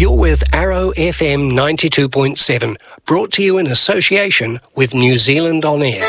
You're with Arrow FM 92.7, brought to you in association with New Zealand On Air.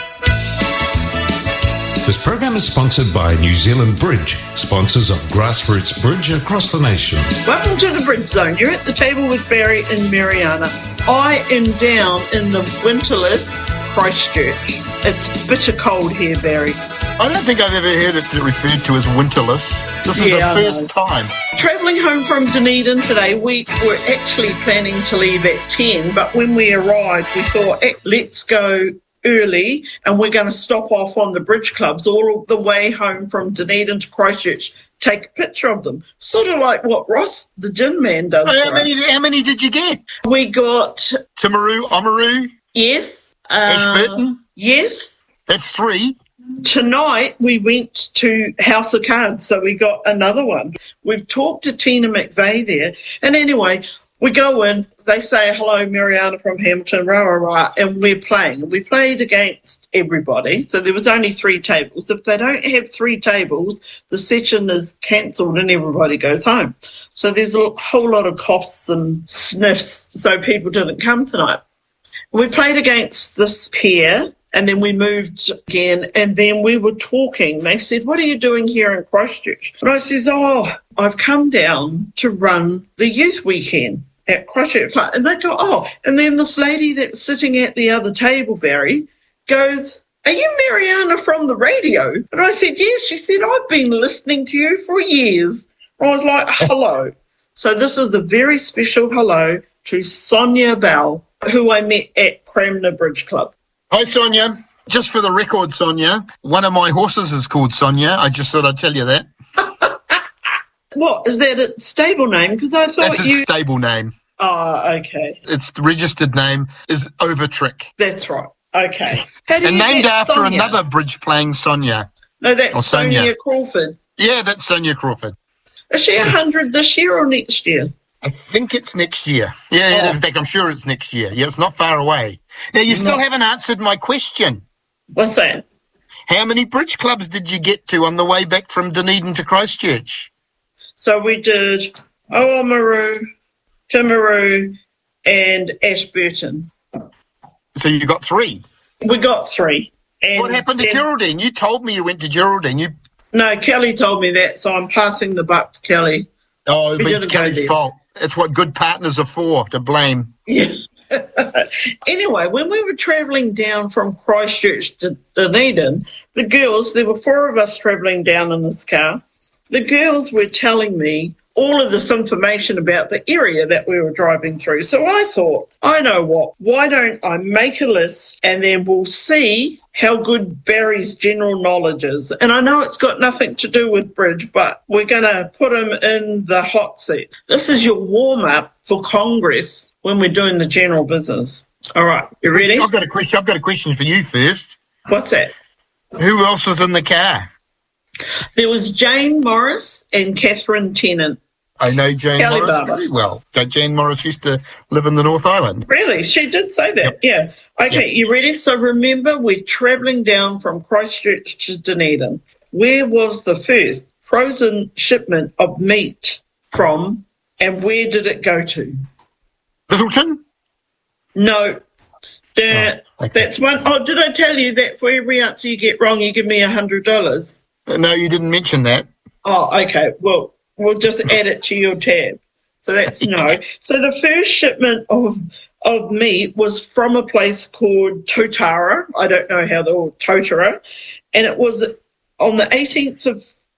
This program is sponsored by New Zealand Bridge, sponsors of grassroots bridge across the nation. Welcome to the Bridge Zone. You're at the table with Barry and Mariana. I am down in the winterless Christchurch. It's bitter cold here, Barry. I don't think I've ever heard it referred to as winterless. This is the first time. Travelling home from Dunedin today, we were actually planning to leave at 10, but when we arrived, we thought, let's go early and we're going to stop off on the bridge clubs all the way home from Dunedin to Christchurch, take a picture of them. Sort of like what Ross, the gin man, does. How many did you get? We got... Timaru, Oamaru? Yes. Ashburton? Yes. That's 3. Tonight, we went to House of Cards, so we got another one. We've talked to Tina McVeigh there. And anyway, we go in, they say, hello, Mariana from Hamilton, rah, rah, rah, and we're playing. We played against everybody, so there was only 3 tables. If they don't have 3 tables, the session is cancelled and everybody goes home. So there's a whole lot of coughs and sniffs, so people didn't come tonight. We played against this pair, and then we moved again, and then we were talking. They said, what are you doing here in Christchurch? And I says, I've come down to run the youth weekend at Christchurch. And they go, and then this lady that's sitting at the other table, Barry, goes, are you Mariana from the radio? And I said, yes. She said, I've been listening to you for years. I was like, hello. So this is a very special hello to Sonia Bell, who I met at Cranmer Bridge Club. Hi, Sonia. Just for the record, Sonia, one of my horses is called Sonia. I just thought I'd tell you that. What, is that a stable name? Because I thought That's a stable name. Oh, okay. Its registered name is Overtrick. That's right. Okay. And named after Sonia? Another bridge-playing Sonia. No, that's Sonia Crawford. Yeah, that's Sonia Crawford. Is she 100 this year or next year? I think it's next year. Yeah, in fact, I'm sure it's next year. Yeah, it's not far away. Now, you still haven't answered my question. What's that? How many bridge clubs did you get to on the way back from Dunedin to Christchurch? So we did Oamaru, Timaru, and Ashburton. So you got 3? We got 3. And what happened to Geraldine? You told me you went to Geraldine. No, Kelly told me that, so I'm passing the buck to Kelly. Oh, it's Kelly's fault. It's what good partners are for, to blame. Yeah. Anyway, when we were travelling down from Christchurch to Dunedin, the girls, there were 4 of us travelling down in this car, the girls were telling me all of this information about the area that we were driving through. So I thought, I know what, why don't I make a list and then we'll see how good Barry's general knowledge is. And I know it's got nothing to do with bridge, but we're going to put him in the hot seat. This is your warm-up for Congress when we're doing the general business. All right, you ready? I've got a question for you first. What's that? Who else was in the car? There was Jane Morris and Catherine Tennant. I know Jane Kelly Morris Barber. very well. Jane Morris used to live in the North Island. Really? She did say that, Yep. Yeah. Okay, Yep. You ready? So remember, we're travelling down from Christchurch to Dunedin. Where was the first frozen shipment of meat from, and where did it go to? Littleton? No. Okay. That's one. Oh, did I tell you that for every answer you get wrong, you give me $100? No, you didn't mention that. Oh, okay. Well, we'll just add it to your tab. So that's no. So the first shipment of meat was from a place called Totara. I don't know how they're all Totara. And it was on the 18th of